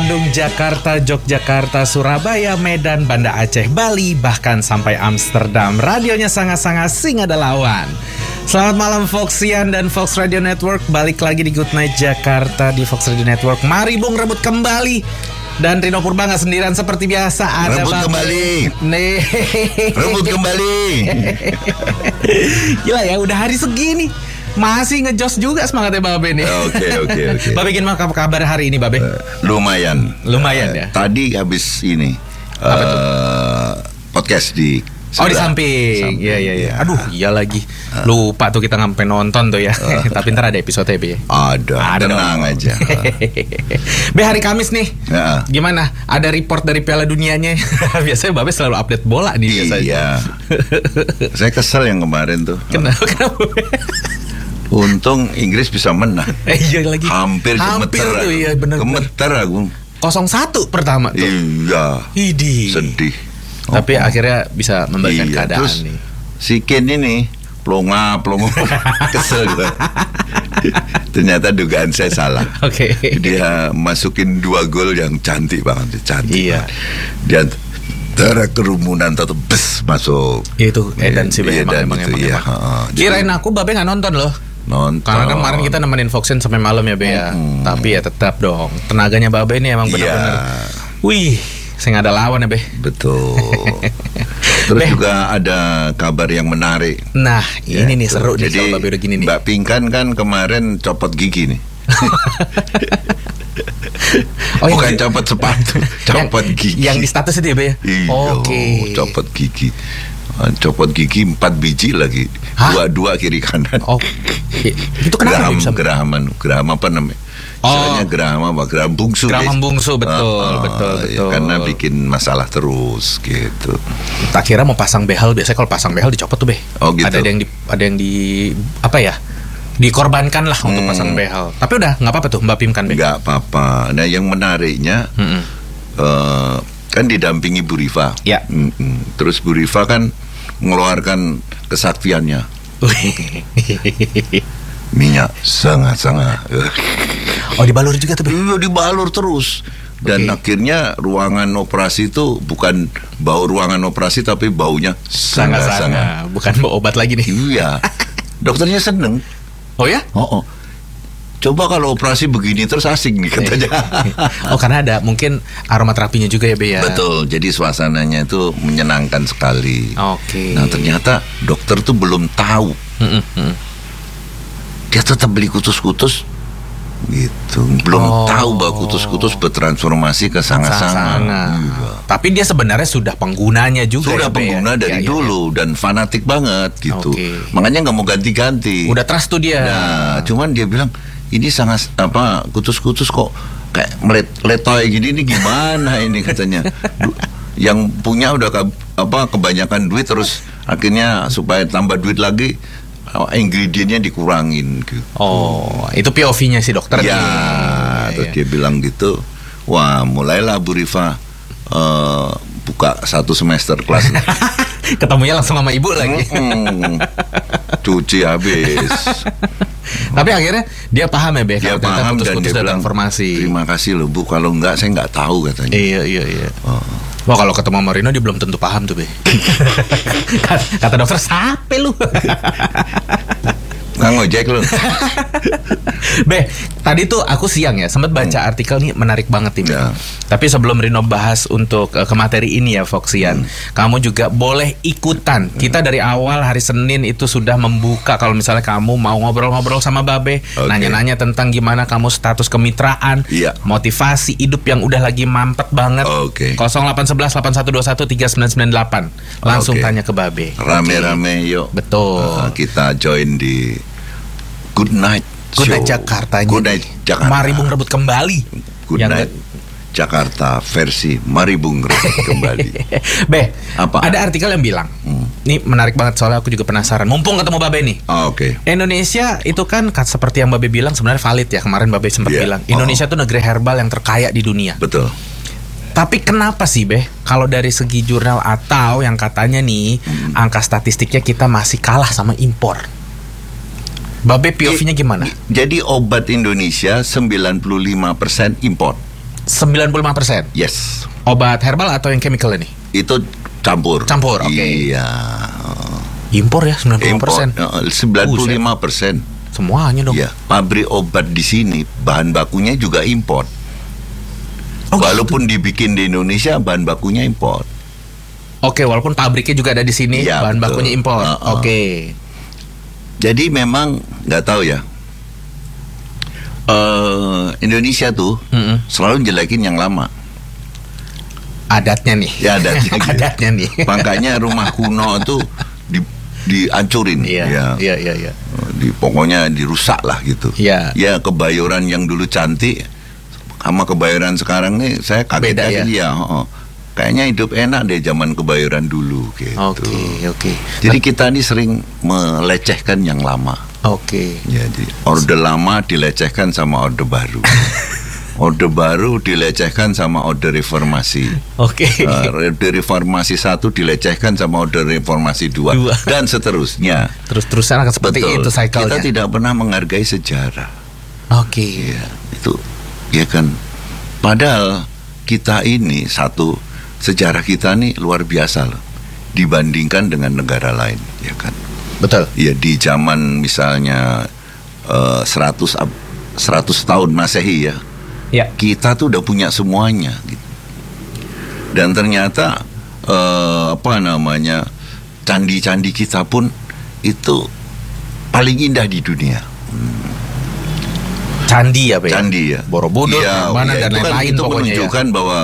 Bandung, Jakarta, Yogyakarta, Surabaya, Medan, Banda Aceh, Bali, bahkan sampai Amsterdam. Radionya sangat-sangat sing ada lawan. Selamat malam Foxian dan Fox Radio Network. Balik lagi di Good Night Jakarta di Fox Radio Network. Mari Bung rebut kembali. Dan Rino Purba gak sendirian seperti biasa. Ada rebut kembali. Nih. Rebut kembali. Gila ya, udah hari segini masih ngejos juga semangatnya Babe nih. Oke. Babe gimana kabar hari ini Babe? Lumayan ya. Tadi habis ini podcast di di samping. Iya. Aduh, iya lagi. Lupa tuh kita ngampe nonton tuh ya. Tapi ntar ada episode ya, Be. Ada tenang dong. Aja. Be, hari Kamis nih. Ya. Gimana? Ada report dari Piala Dunianya? Biasanya Babe selalu update bola nih biasanya. Iya. Saya kesel yang kemarin tuh. Kenapa? Untung Inggris bisa menang. Iya lagi. Hampir gemeter. Tuh, iya, bener. Gemeter aku. 0-1 pertama tuh. Iya. Idi. Sedih. Tapi akhirnya bisa membalikkan keadaan terus, nih. Si Ken ini plongo kesel gue. Ternyata dugaan saya salah. Oke. Dia masukin 2 gol yang cantik banget, Iya. Dia antara kerumunan tetap masuk. Itu Edan sih emang. Kirain aku Babe nggak nonton loh. Nonton. Karena kemarin kita nemenin Foxen sampai malam ya Be ya. Tapi ya tetap dong. Tenaganya Babe ini emang benar-benar. Wih, saya nggak ada lawan ya Be. Betul. Terus Be, juga ada kabar yang menarik. Nah, ini nih seru nih kalau Babe udah gini nih. Mbak Pinkan kan kemarin copot gigi nih. Bukan copot sepatu, copot gigi. Yang di status itu ya Be? Oke. Copot gigi. Copot gigi 4 biji lagi. Dua kiri kanan. Itu kenapa? Geraham apa namanya? Soalnya geraham bungsu. Geraham bungsu, betul. Karena bikin masalah terus gitu. Tak kira mau pasang behel, biasanya kalau pasang behel dicopot tuh Be. Oh gitu. Ada yang di apa ya? Dikorbankan lah untuk pasang behel. Tapi udah nggak apa-apa tuh Mbak Pim kan Be? Nggak apa-apa. Nah yang menariknya kan didampingi Bu Rifa. Ya. Terus Bu Rifa kan mengeluarkan kesaktiannya. Minyak sangat-sangat. Dibalur juga tuh Be? Iya, dibalur terus. Dan akhirnya ruangan operasi itu bukan bau ruangan operasi tapi baunya sangat-sangat. Bukan bau obat lagi nih. Iya. Dokternya seneng. Oh ya? Coba kalau operasi begini terus asik nih katanya. Karena ada mungkin aromaterapinya juga ya Be ya. Betul, jadi suasananya itu menyenangkan sekali. Oke. Nah ternyata dokter tuh belum tahu. Dia tetap beli kutus-kutus gitu. Belum tahu bahwa kutus-kutus bertransformasi ke sanga-sanga. Tapi dia sebenarnya sudah penggunanya juga. Sudah pengguna dari dulu dan fanatik banget gitu. Makanya nggak mau ganti-ganti. Udah trust tuh dia. Nah, cuman dia bilang ini sangat kutus-kutus kok kayak letoy gini, ini gimana ini katanya. Yang punya udah kebanyakan duit terus akhirnya supaya tambah duit lagi ingredientnya dikurangin gitu. Itu POV-nya si dokter. Terus dia bilang gitu. Wah, mulailah Bu Rifa buka 1 semester kelas. Ketemunya langsung sama ibu lagi. Cuci habis. Tapi akhirnya dia paham ya Be. Dia paham dan dia bilang informasi. Terima kasih loh Bu, kalau enggak saya nggak tahu katanya. Iya. Wah, kalau ketemu Marino dia belum tentu paham tuh Be. Kata dokter, "Sape lu?" Nggak ngojek lu. Be, tadi tuh aku siang ya sempat baca artikel nih menarik banget nih. Tapi sebelum Rino bahas untuk ke materi ini ya Foxian, kamu juga boleh ikutan. Kita dari awal hari Senin itu sudah membuka kalau misalnya kamu mau ngobrol-ngobrol sama Babe, nanya-nanya tentang gimana kamu status kemitraan, motivasi hidup yang udah lagi mampet banget. 0811 8121 3998. Langsung tanya ke Babe. Rame-rame yuk. Betul. Kita join di Good Night Jakarta. Good Night Jakarta. Mari Bung rebut kembali. Good Night Jakarta versi Mari Bung rebut kembali. Be, ada artikel yang bilang, ini menarik banget soalnya aku juga penasaran. Mumpung ketemu Babe nih. Indonesia itu kan seperti yang Babe bilang sebenarnya valid ya. Kemarin Babe sempat bilang Indonesia tuh negeri herbal yang terkaya di dunia. Betul. Tapi kenapa sih Be, kalau dari segi jurnal atau yang katanya nih angka statistiknya kita masih kalah sama impor? Babe POV-nya gimana? Jadi obat Indonesia 95% impor. 95%. Yes. Obat herbal atau yang chemical ini? Itu campur. Campur, oke. Iya. Impor ya 95%. Impor, 95%. Semuanya dong. Iya. Pabrik obat di sini bahan bakunya juga impor. Walaupun dibikin di Indonesia, bahan bakunya impor. Oke, walaupun pabriknya juga ada di sini, Iya, bahan betul. bakunya impor. Oke. Jadi memang nggak tahu ya. Indonesia tuh selalu jelekin yang lama. Adatnya nih. Ya adatnya. Gitu. Adatnya nih. Makanya rumah kuno tuh dihancurin. Iya. Pokoknya dirusak lah gitu. Iya. Ya Kebayoran yang dulu cantik sama Kebayoran sekarang nih saya kaget Beda aja ya? Kayaknya hidup enak deh zaman Kebayoran dulu gitu. Oke. Jadi kita ini sering melecehkan yang lama. Oke. Jadi orde lama dilecehkan sama orde baru. Orde baru dilecehkan sama orde reformasi. Oke. Orde reformasi 1 dilecehkan sama orde reformasi 2 dan seterusnya. Terus-terusan akan seperti Betul. itu cycle-nya. Kita tidak pernah menghargai sejarah. Oke. Ya, itu ya kan. Padahal kita ini sejarah kita nih luar biasa loh dibandingkan dengan negara lain, ya kan. Betul. Ya di zaman misalnya 100 tahun Masehi ya. Ya. Kita tuh udah punya semuanya gitu. Dan ternyata candi-candi kita pun itu paling indah di dunia. Candi ya, Pak? Candi ya. Borobudur, Prambanan dan itu kan, lain-lain itu pokoknya menunjukkan bahwa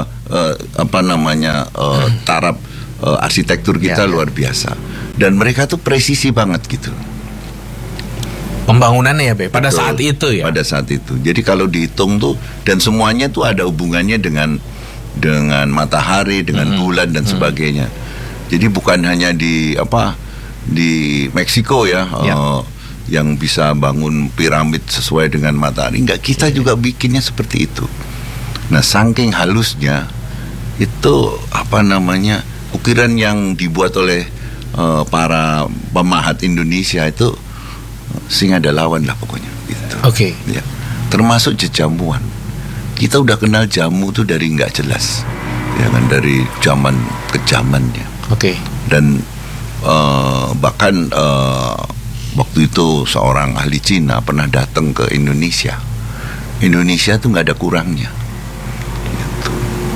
taraf arsitektur kita luar biasa. Dan mereka tuh presisi banget gitu. Pembangunannya ya, Be, pada Betul, saat itu ya. Pada saat itu. Jadi kalau dihitung tuh dan semuanya tuh ada hubungannya dengan matahari, dengan bulan dan sebagainya. Jadi bukan hanya di Meksiko ya, yang bisa bangun piramid sesuai dengan matahari. Enggak, kita juga bikinnya seperti itu. Nah, saking halusnya itu ukiran yang dibuat oleh para pemahat Indonesia itu sing ada lawan lah pokoknya gitu. Oke. Ya. Termasuk jejamuan. Kita udah kenal jamu tuh dari nggak jelas, ya kan, dari zaman ke zamannya. Oke. Dan bahkan waktu itu seorang ahli Cina pernah datang ke Indonesia. Indonesia tuh nggak ada kurangnya. Gitu.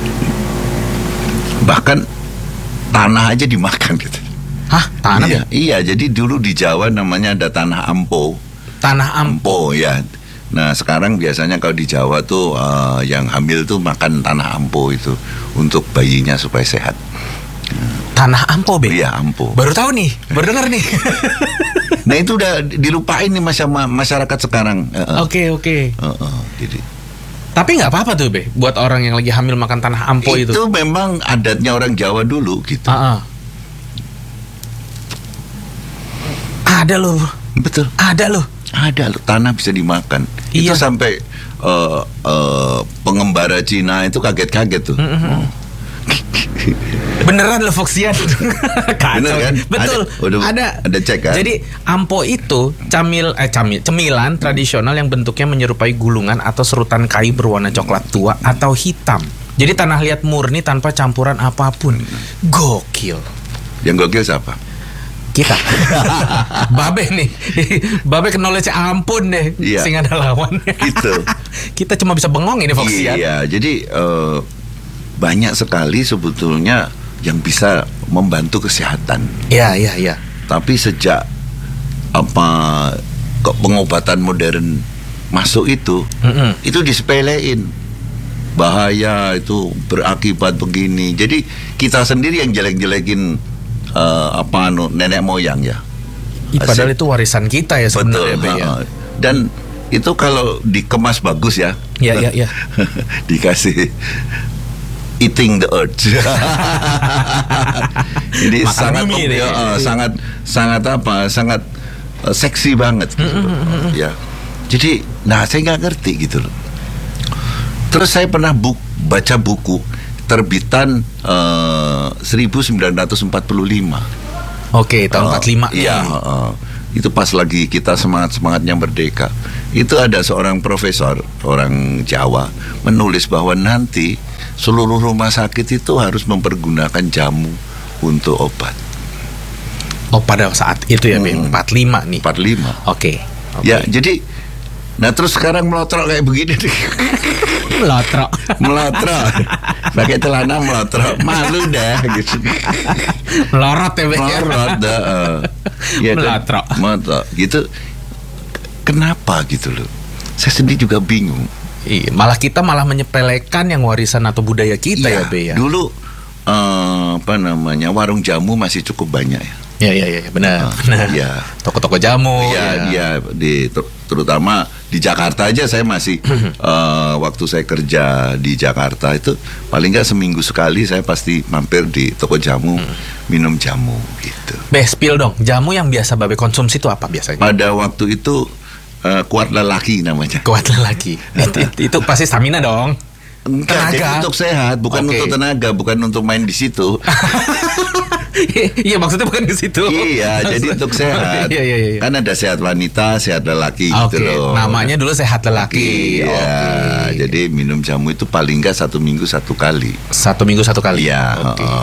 Bahkan tanah aja dimakan gitu. Hah? Tanah? Iya, iya, jadi dulu di Jawa namanya ada tanah ampo. Tanah ampo. Ya. Nah sekarang biasanya kalau di Jawa tuh yang hamil tuh makan tanah ampo itu untuk bayinya supaya sehat. Tanah ampo, Be? Iya, ampo. Baru tahu nih, baru dengar nih. Nah itu udah dilupain nih masyarakat sekarang. Oke. Jadi. Tapi nggak apa-apa tuh, Be, buat orang yang lagi hamil makan tanah ampo itu. Itu memang adatnya orang Jawa dulu gitu. Ada loh. Betul. Ada loh. Tanah bisa dimakan. Iya. Itu sampai pengembara Cina itu kaget-kaget tuh. Beneran loh, Foxian. Bener kan? Betul. Ada cek kan? Jadi ampo itu cemilan tradisional yang bentuknya menyerupai gulungan atau serutan kayu berwarna coklat tua atau hitam. Jadi tanah liat murni tanpa campuran apapun. Gokil. Yang gokil siapa? Kita. Babe nih. Babe knowledge ampun deh. Iya. Sing ada lawan. Gitu. Kita cuma bisa bengong ini, Foxian. Iya, jadi banyak sekali sebetulnya yang bisa membantu kesehatan. Iya. Tapi sejak pengobatan modern masuk itu disepelein. Bahaya, itu berakibat begini. Jadi kita sendiri yang jelek-jelekin nenek moyang ya. Padahal itu warisan kita ya sebenarnya. Betul. Ya. Dan itu kalau dikemas bagus ya. Iya. Dikasih eating the earth. Ini sangat seksi banget gitu. Ya. Jadi, saya nggak ngerti gitu loh. Terus saya pernah baca buku terbitan 1945. Oke, tahun 45. Iya, itu pas lagi kita semangat-semangatnya merdeka. Itu ada seorang profesor, orang Jawa, menulis bahwa nanti seluruh rumah sakit itu harus mempergunakan jamu untuk obat. Oh, pada saat itu ya, 45 nih. 45. Oke. Ya, jadi nah terus sekarang melotrok kayak begini nih. Melotrok. Pakai celana melotrok. Malu dah gitu. Melorot ya, Be. Melorot dah. Ya, Melotrok. Melotrok. Gitu. Kenapa gitu loh? Saya sendiri juga bingung. Iya, kita malah menyepelekan yang warisan atau budaya kita ya, Be ya. Dulu warung jamu masih cukup banyak ya. Ya, benar. Ya. Toko-toko jamu. Ya, terutama di Jakarta aja saya masih waktu saya kerja di Jakarta itu paling nggak seminggu sekali saya pasti mampir di toko jamu minum jamu gitu. Spill dong, jamu yang biasa Babe konsumsi itu apa biasanya? Pada waktu itu kuat lelaki namanya. Kuat lelaki. Itu pasti stamina dong. Enggak, jadi untuk sehat, bukan untuk tenaga, bukan untuk main di situ. Iya, maksudnya bukan di situ. Iya, jadi untuk sehat. Iya. Kan ada sehat wanita, sehat lelaki gitu loh. Namanya dulu sehat lelaki. Iya, jadi minum jamu itu paling nggak 1 minggu 1 kali. 1 minggu 1 kali. Iya.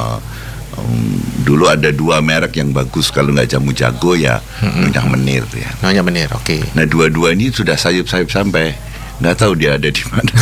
Dulu ada 2 merek yang bagus, kalau nggak jamu jago ya Nyonya Menir ya. Nyonya Menir, oke. Nah, dua-dua ini sudah sayup-sayup sampai nggak tahu dia ada di mana.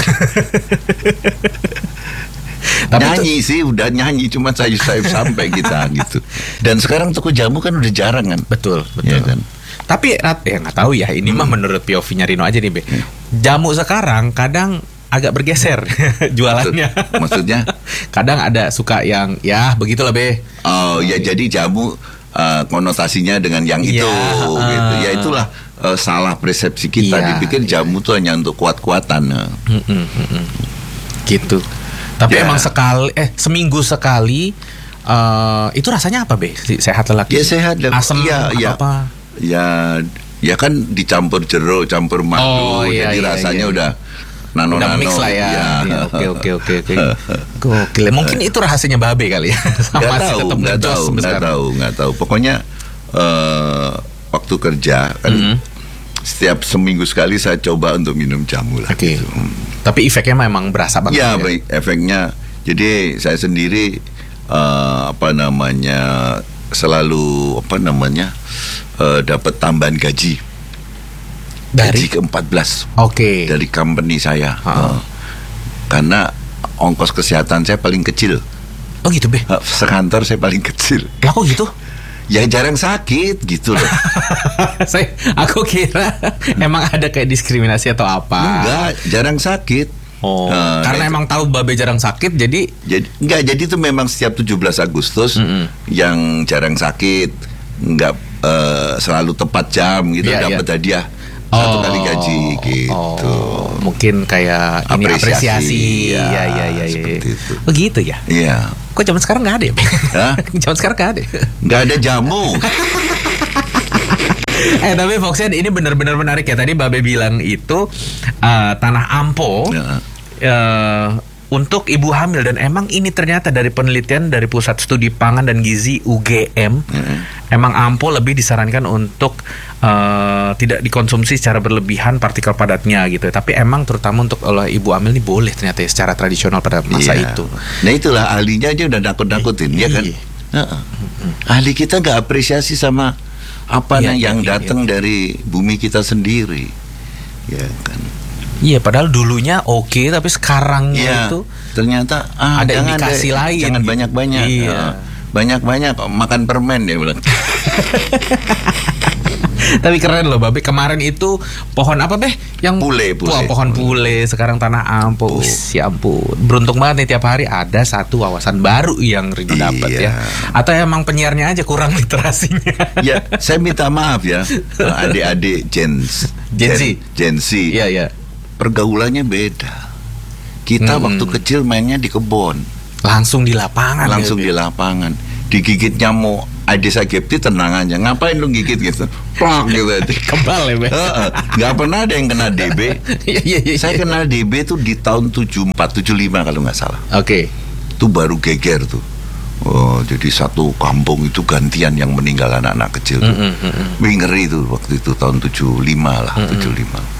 Nyanyi sih, udah nyanyi, cuma sayup-sayup sampai kita gitu. Dan sekarang toko jamu kan udah jarang kan. Betul. Ya, kan? Tapi nggak tahu ya, ini mah menurut POV-nya Rino aja nih, Be. Jamu sekarang kadang agak bergeser jualannya. Maksudnya? Kadang ada suka yang ya begitulah, Be. Oh ya, jadi jamu konotasinya dengan yang itu gitu. Ya itulah salah persepsi kita, dipikir jamu tuh hanya untuk kuat-kuatan. Gitu. Tapi emang seminggu sekali itu rasanya apa, Be? Sehat lelaki? Ya sehat. Asam apa? Ya kan dicampur jeruk, campur madu, jadi rasanya udah nano-nano. Udah mix lah ya. Oke. Gokil. Mungkin itu rahasianya Babe kali ya. Nggak tahu. Pokoknya waktu kerja kan setiap seminggu sekali saya coba untuk minum jamu lah. Gitu. Tapi efeknya memang berasa banget. Ya, baik efeknya. Jadi saya sendiri selalu dapat tambahan gaji. Gaji ke-14. Oke. Dari company saya. Karena ongkos kesehatan saya paling kecil. Oh gitu, Be. Sekantor saya paling kecil. Lah kok gitu? Ya jarang sakit gitu loh. Aku kira emang ada kayak diskriminasi atau apa. Enggak, jarang sakit. Karena emang tahu Babe jarang sakit, jadi itu memang setiap 17 Agustus yang jarang sakit, enggak selalu tepat jam gitu, dapat hadiah 1 kali gaji gitu. Mungkin kayak ini apresiasi. Ya. Seperti itu. Begitu ya? Iya. Kok zaman sekarang nggak ada ya? Zaman sekarang nggak ada. Nggak ada jamu. Tapi Foxian ini benar-benar menarik ya. Tadi Babe bilang itu Tanah Ampo untuk ibu hamil, dan emang ini ternyata dari penelitian dari Pusat Studi Pangan dan Gizi UGM, emang Ampo lebih disarankan untuk tidak dikonsumsi secara berlebihan partikel padatnya gitu. Tapi emang terutama untuk oleh ibu hamil ini boleh ternyata ya, secara tradisional pada masa itu. Nah itulah ahlinya aja udah nakut-nakutin ya kan. Ahli kita nggak apresiasi sama apa yang datang dari bumi kita sendiri, ya kan. Iya, padahal dulunya oke, tapi sekarang itu ternyata ada indikasi lain. Jangan banyak-banyak. Iya. Banyak-banyak makan permen dia bilang. Tapi keren loh, Babe. Kemarin itu pohon apa, Beh? Yang pule. Pohon pule. Sekarang Tanah Ampo. Ya ampun. Beruntung banget nih, tiap hari ada satu wawasan baru yang Rino dapat ya. Atau emang penyiarnya aja kurang literasinya. Ya, saya minta maaf ya, adik-adik Gen Z. Iya. Pergaulannya beda. Kita waktu kecil mainnya di kebun. Langsung di lapangan. Di lapangan. Digigit nyamuk Aedes aegypti tenang aja. Ngapain lu gigit gitu? Plak gitu. Kebal ya, Be. Gak pernah ada yang kena DB. Saya kena DB tuh di tahun 74, 75 kalau nggak salah. Oke. Itu baru geger tuh. Oh, jadi satu kampung itu gantian yang meninggal anak-anak kecil tuh. Ngeri tuh waktu itu tahun 75 lah, 75.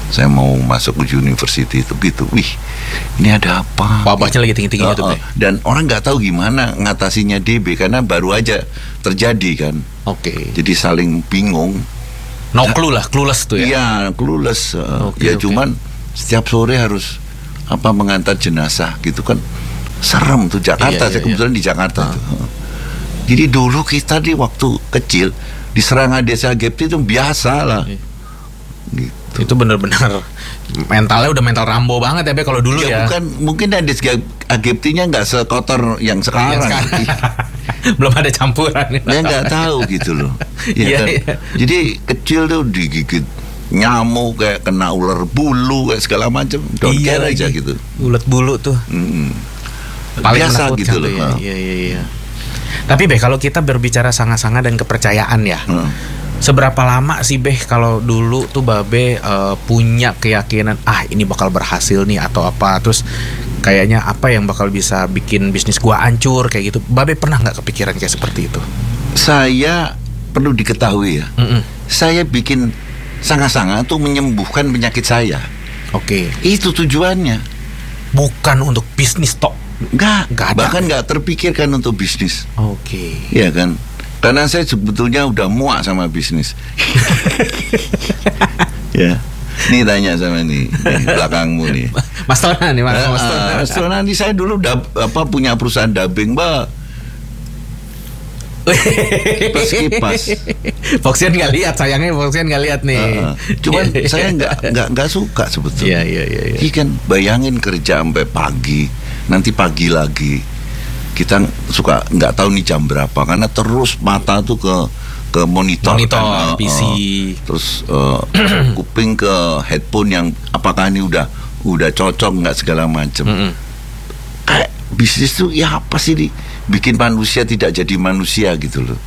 Saya mau masuk ke university itu gitu. Wih, ini ada apa? Wabahnya lagi tinggi-tingginya tuh, Be. Dan orang nggak tahu gimana ngatasinya DB karena baru aja terjadi kan. Oke. Jadi saling bingung. No clue lah, clueless tuh ya. Iya, clueless. Oke, Ya oke. cuman setiap sore harus mengantar jenazah gitu kan. Serem tuh Jakarta. Iya, Saya kebetulan di Jakarta tuh. Jadi dulu kita di waktu kecil diserang desa Gepti itu biasa lah. Gitu. Itu benar-benar mentalnya udah mental Rambo banget ya, Be, kalau dulu ya. Bukan, mungkin Ades Ageptinya nggak sekotor yang sekarang. Belum ada campuran. Dia nggak tahu gitu loh. Iya, Kan? iya. Jadi kecil tuh digigit nyamuk, kayak kena ular bulu, kayak segala macam. Don't Iya care lagi. aja gitu. Ulet bulu tuh. Paling Biasa menakutkan gitu tuh loh. ya. Iya. Tapi Be, kalau kita berbicara sanga-sanga dan kepercayaan ya, seberapa lama sih Be kalau dulu tuh Babe punya keyakinan ini bakal berhasil nih atau apa, terus kayaknya apa yang bakal bisa bikin bisnis gua hancur kayak gitu, Babe pernah nggak kepikiran kayak seperti itu? Saya perlu diketahui ya, saya bikin sanga-sanga untuk menyembuhkan penyakit saya. Oke. Itu tujuannya. Bukan untuk bisnis tok. Nggak ada. Bahkan nggak terpikirkan untuk bisnis. Oke. Iya kan? Karena saya sebetulnya udah muak sama bisnis. Ya. Nih tanya sama nih belakangmu nih. Mas Tona nih, Mas Tona. Mas Tona nih, saya dulu punya perusahaan dubbing, Mbak. Kipas. Foxian nggak lihat, sayangnya Foxian nggak lihat nih. Cuman saya nggak suka sebetulnya. Iya. Ini kan bayangin kerja sampai pagi, nanti pagi lagi. Kita suka nggak tahu nih jam berapa karena terus mata tuh ke monitor kan, PC. Terus kuping ke headphone yang apakah ini udah cocok nggak segala macam. Kayak bisnis tuh ya apa sih nih? Bikin manusia tidak jadi manusia gitu loh.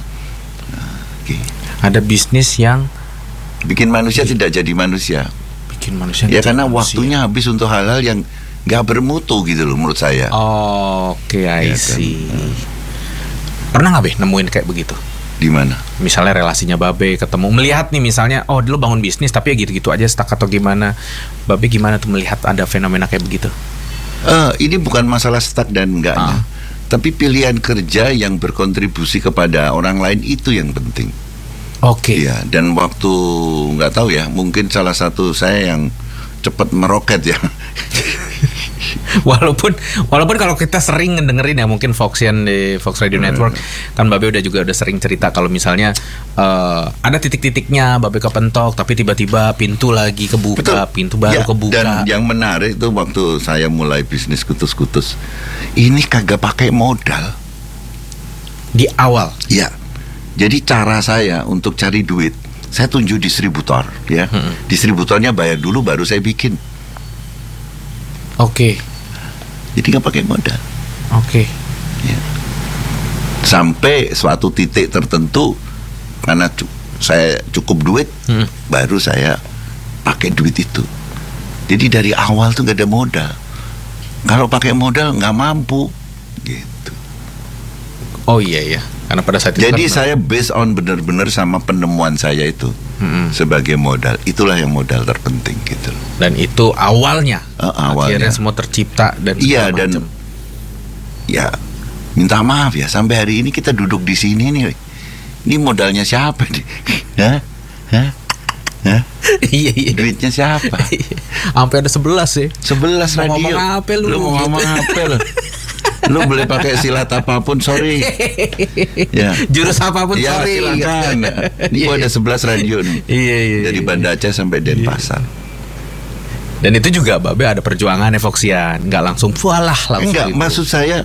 Ada bisnis yang bikin manusia tidak jadi manusia. Bikin manusia ya karena waktunya habis untuk hal-hal yang nggak bermutu gitu loh menurut saya. Oke, I see. Pernah nggak Be nemuin kayak begitu? Di mana? Misalnya relasinya Babe ketemu, melihat nih misalnya, dulu bangun bisnis tapi ya gitu-gitu aja stuck atau gimana? Babe gimana tuh melihat ada fenomena kayak begitu? Ini bukan masalah stuck dan enggaknya. Tapi pilihan kerja yang berkontribusi kepada orang lain itu yang penting. Oke. Iya, dan waktu nggak tahu ya, mungkin salah satu saya yang cepat meroket ya. Walaupun kalau kita sering dengerin ya, mungkin Foxian di Fox Radio Network kan Babe udah sering cerita kalau misalnya ada titik-titiknya Babe kepentok tapi tiba-tiba pintu lagi kebuka. Betul. Pintu baru kebuka. Dan yang menarik itu waktu saya mulai bisnis kutus-kutus ini kagak pakai modal di awal. Ya. Jadi cara saya untuk cari duit, saya tunjuk distributor ya. Distributornya bayar dulu baru saya bikin. Oke. Jadi nggak pakai modal. Oke. Ya. Sampai suatu titik tertentu karena saya cukup duit, baru saya pakai duit itu. Jadi dari awal tuh nggak ada modal. Kalau pakai modal nggak mampu, gitu. Oh iya. Karena pada saat itu jadi saya based on benar-benar sama penemuan saya itu sebagai modal. Itulah yang modal terpenting gitu. Dan itu awalnya. Awalnya akhirnya semua tercipta dan iya, segala macam. Dan ya minta maaf ya, sampai hari ini kita duduk di sini nih. Ini modalnya siapa nih? Hah? Iya. Duitnya siapa? Sampai ada 11 ya. 11 radio. Ngomong apa lu? Lu mau ngomong apa lu? Lu boleh pakai silat apapun, sorry. Ya. Jurus apapun, ya, sorry. silakan. Ini gua ada 11 radio nih. Iya. Dari Banda Aceh sampai Denpasar. Dan itu juga Babe ada perjuangannya Foxian, nggak langsung voalah langsung. Enggak, gitu. maksud saya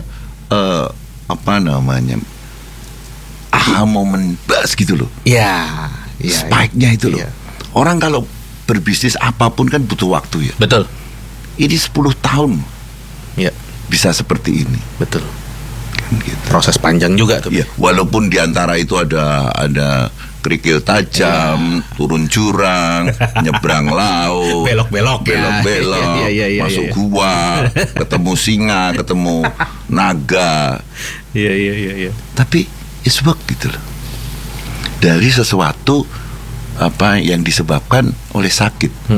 momen bas gitu loh. Iya. Spike-nya itu loh. Orang kalau berbisnis apapun kan butuh waktu ya. Betul. Ini 10 tahun. Iya. Bisa seperti ini. Betul. Kan gitu. Proses panjang juga tuh. Iya, walaupun di antara itu ada kerikil tajam, turun jurang, nyebrang laut, belok-belok, iya, masuk gua, ketemu singa, ketemu naga. Iya. Tapi it's work gitu loh. Dari sesuatu yang disebabkan oleh sakit.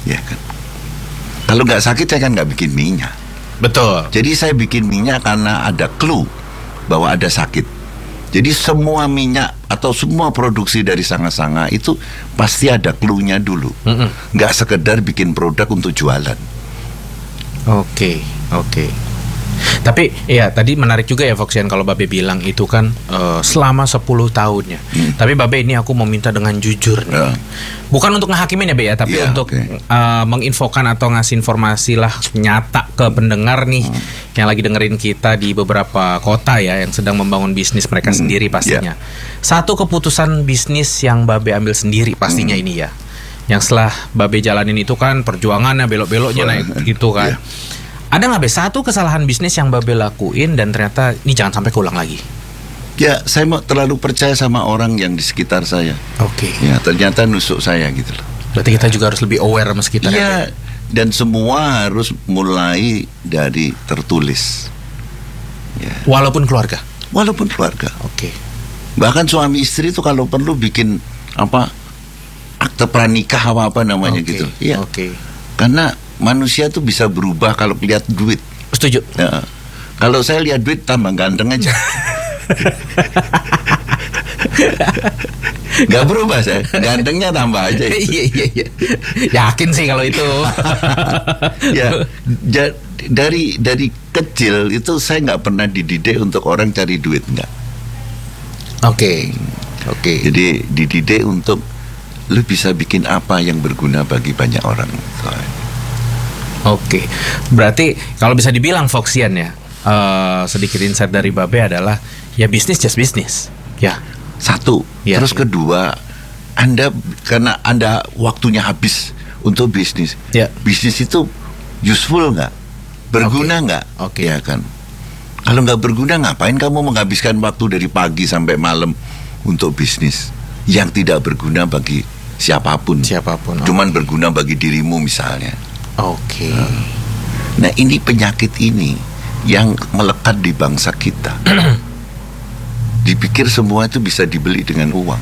ya kan. Kalau nggak sakit saya kan nggak bikin minyak. Betul. Jadi saya bikin minyak karena ada clue bahwa ada sakit. Jadi semua minyak atau semua produksi dari sanga-sanga itu pasti ada clue-nya dulu. Nggak sekedar bikin produk untuk jualan. Oke. Tapi ya tadi menarik juga ya Foxian kalau Babe bilang itu kan selama 10 tahunnya. Tapi Babe ini aku mau minta dengan jujur nih. Bukan untuk ngehakimin ya Be ya, tapi untuk menginfokan atau ngasih informasi lah nyata ke pendengar nih yang lagi dengerin kita di beberapa kota ya yang sedang membangun bisnis mereka sendiri pastinya. Satu keputusan bisnis yang Babe ambil sendiri pastinya ini ya. Yang setelah Babe jalanin itu kan perjuangannya belok-beloknya naik gitu kan. Ada nggak Be satu kesalahan bisnis yang Babe lakuin dan ternyata ini jangan sampai keulang lagi? Ya, saya mau terlalu percaya sama orang yang di sekitar saya. Oke. Ya, ternyata nusuk saya gitu loh. Berarti kita juga harus lebih aware sama sekitar. Iya, dan semua harus mulai dari tertulis. Ya. Walaupun keluarga. Walaupun keluarga. Oke. Bahkan suami istri itu kalau perlu bikin akte pranikah apa namanya gitu. Iya. Oke. Karena manusia tuh bisa berubah kalau lihat duit. Setuju. Ya. Kalau saya lihat duit tambah ganteng aja. Gak berubah saya, gantengnya tambah aja. Iya. Yakin sih kalau itu. Ya, dari kecil itu saya nggak pernah dididik untuk orang cari duit, nggak. Oke. Jadi dididik untuk lu bisa bikin apa yang berguna bagi banyak orang. Oke. Berarti kalau bisa dibilang Foxian ya, sedikit insight dari Babe adalah ya bisnis just bisnis. Ya. Satu. Ya, Terus kedua, karena Anda waktunya habis untuk bisnis. Ya. Bisnis itu useful nggak? Berguna nggak? Oke. Ya kan. Kalau nggak berguna, ngapain kamu menghabiskan waktu dari pagi sampai malam untuk bisnis yang tidak berguna bagi siapapun. Cuman berguna bagi dirimu misalnya. Oke. Nah, ini penyakit ini yang melekat di bangsa kita. Dipikir semua itu bisa dibeli dengan uang.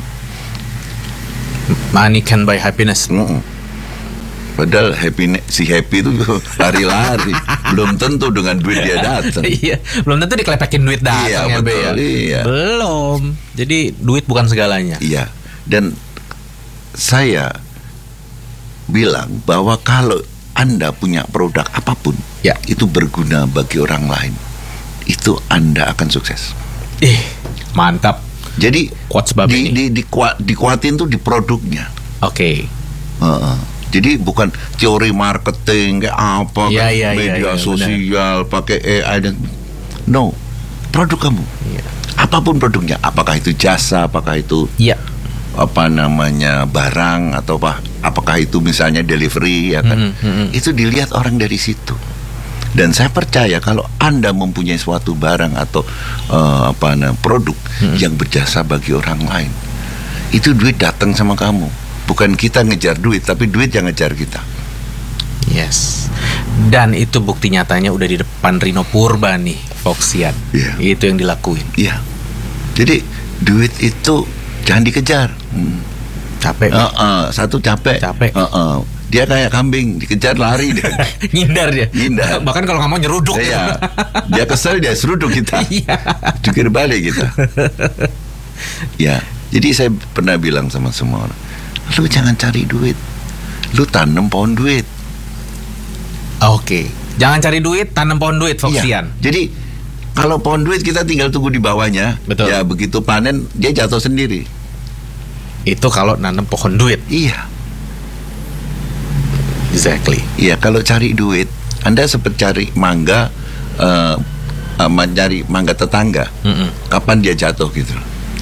Money can buy happiness. Padahal si happy itu lari-lari. Belum tentu dengan duit dia datang. Iya, belum tentu dikelepekin duit datang ya, Be ya. Iya. Belum. Jadi duit bukan segalanya. Iya. Dan saya bilang bahwa kalau Anda punya produk apapun, ya, itu berguna bagi orang lain, itu Anda akan sukses. Mantap. Jadi quotes Babe ini dikuatin tuh di produknya. Oke. Jadi bukan teori marketing kayak apa, media sosial, pakai AI dan produk kamu. Apapun produknya, apakah itu jasa, apakah itu barang atau apakah itu misalnya delivery ya kan. Itu dilihat orang dari situ. Dan saya percaya kalau Anda mempunyai suatu barang atau produk yang berjasa bagi orang lain, itu duit datang sama kamu. Bukan kita ngejar duit, tapi duit yang ngejar kita. Yes. Dan itu bukti nyatanya udah di depan Rino Purba nih, Foxian. Itu yang dilakuin. Iya. Jadi duit itu jangan dikejar. Capek. Satu capek. Dia kayak kambing, dikejar lari dia. Ngindar dia. Bahkan kalau nggak mau nyeruduk. Iya. Dia kesel, dia seruduk kita. Jungkir balik kita. Ya. Jadi saya pernah bilang sama semua orang, lu jangan cari duit, lu tanam pohon duit. Oke. Jangan cari duit, tanam pohon duit, Foxian. Jadi kalau pohon duit kita tinggal tunggu di bawahnya. Betul. Ya begitu panen dia jatuh sendiri. Itu kalau nanam pohon duit. Iya. Exactly. Iya, kalau cari duit, Anda seperti cari mangga, mencari mangga tetangga. Kapan dia jatuh gitu?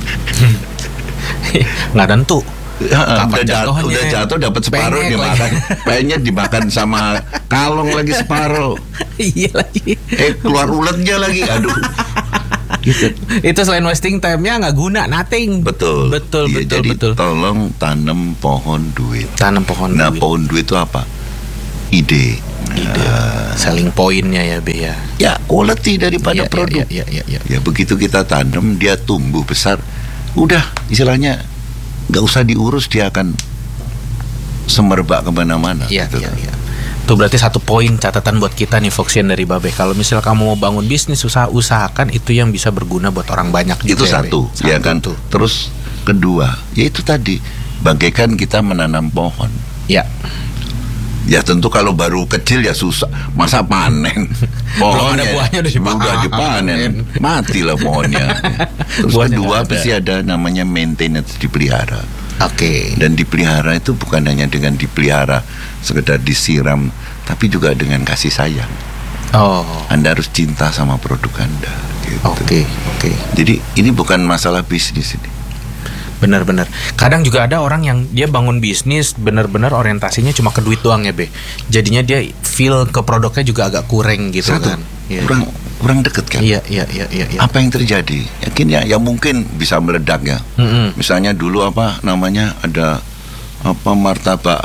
Nggak tentu. Udah jatuh dapat separuh dimakan. Pengen dimakan sama kalong lagi separuh. Iya lagi. Keluar uletnya lagi. Aduh. Gitu. Itu selain wasting time-nya nggak guna, nothing. Betul. Jadi betul. Tolong tanam pohon duit. Duit. Nah, pohon duit itu apa? Ide. Selling point-nya ya, Be ya. Ya, quality daripada produk. Ya, begitu kita tanam, dia tumbuh besar. Udah, istilahnya nggak usah diurus, dia akan semerbak kemana-mana. Iya, gitu. iya, iya. Itu berarti satu poin catatan buat kita nih Foxian dari Babe. Kalau misal kamu mau bangun bisnis, usahakan itu yang bisa berguna buat orang banyak juga. Itu satu, ya kan. Tuh. Terus kedua, ya itu tadi, bagaikan kita menanam pohon. Ya. Ya tentu kalau baru kecil ya susah, masa panen Belum pohonnya, ada buahnya udah dipanen, matilah pohonnya. Terus Buahnya kedua nggak ada. pasti ada namanya maintenance, dipelihara. Oke. Dan dipelihara itu bukan hanya dengan dipelihara sekedar disiram, tapi juga dengan kasih sayang. Oh. Anda harus cinta sama produk Anda. Gitu. Oke. Jadi ini bukan masalah bisnis ini. Benar-benar. Kadang juga ada orang yang dia bangun bisnis benar-benar orientasinya cuma ke duit doang ya, Be. Jadinya dia feel ke produknya juga agak kurang gitu. Satu, kan. Iya. kurang deket kan. Iya. Apa yang terjadi? Yakin ya mungkin bisa meledak ya. Misalnya dulu ada martabak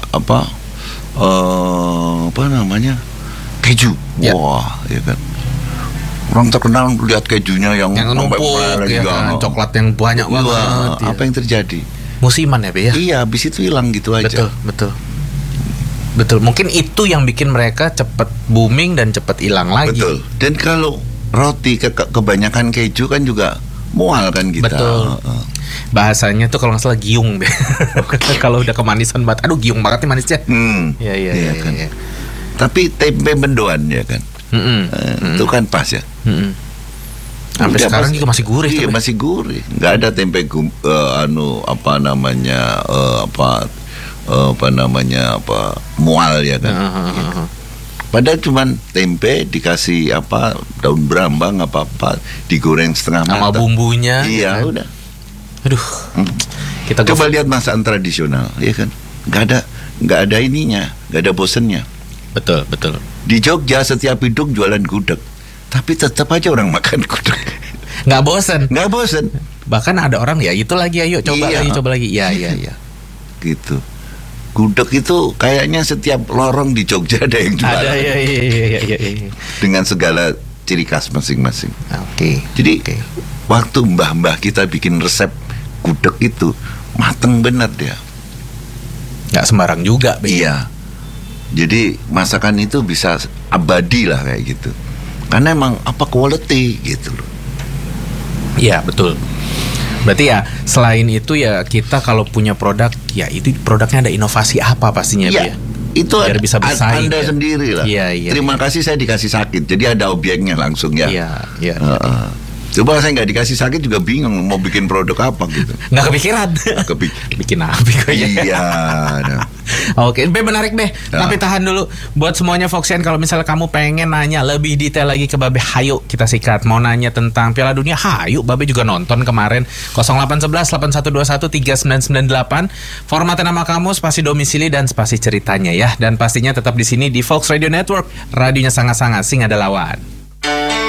namanya keju. Ya. Wah, ya kan. Orang terkenal lihat kejunya yang numpuk ya kan, coklat yang banyak banget. Apa yang terjadi? Musiman ya, Be ya. Iya, habis itu hilang gitu aja. Betul. Mungkin itu yang bikin mereka cepet booming dan cepet hilang lagi. Betul. Dan kalau roti kebanyakan keju kan juga mual kan kita. Betul. Bahasanya tuh kalau nggak salah giung, Be. Kalau udah kemanisan banget, aduh giung banget nih manisnya. Iya kan. iya. Tapi tempe mendoan ya kan. Itu kan pas ya. Sampai Udah sekarang pas. juga masih gurih. Iya, tuh, Be. masih gurih. Nggak ada tempe mual ya kan. Padahal cuman tempe dikasih daun brambang digoreng setengah Sama matang. bumbunya. Iya, kan? udah. Aduh. Kita Coba lihat masakan tradisional, ya kan. Nggak ada ininya, nggak ada bosennya. Betul. Di Jogja setiap hidup jualan gudeg, tapi tetap aja orang makan gudeg. Nggak bosen. Nggak bosen. Bahkan ada orang ya itu lagi, ayo coba Iya. lagi. Iya. Gitu. Gudeg itu kayaknya setiap lorong di Jogja ada yang jualan. Ada iya. Dengan segala ciri khas masing-masing. Oke. Jadi waktu mbah-mbah kita bikin resep gudeg itu mateng bener dia. Nggak sembarang juga, Be. Iya. Jadi masakan itu bisa abadi lah kayak gitu. Karena emang quality gitu loh. Iya, betul. Berarti ya selain itu ya kita kalau punya produk ya itu produknya ada inovasi apa pastinya, Be, Iya. ya. Itu Biar bisa bersaing, Anda ya. sendiri lah. Iya. Terima kasih saya dikasih sakit. Jadi ada objeknya langsung ya. Iya. Coba saya nggak dikasih sakit juga bingung mau bikin produk apa gitu. Nggak kepikiran. Bikin apa kok ya? Iya. Nah. Oke, Be menarik, Be. Tapi tahan dulu. Buat semuanya Foxian, kalau misalnya kamu pengen nanya lebih detail lagi ke Babe, hayu kita sikat. Mau nanya tentang Piala Dunia, hayu. Babe juga nonton kemarin. 0811 8121 3998. Formatnya nama kamu, spasi domisili dan spasi ceritanya ya. Dan pastinya tetap di sini di Fox Radio Network. Radionya sangat-sangat sing ada lawan.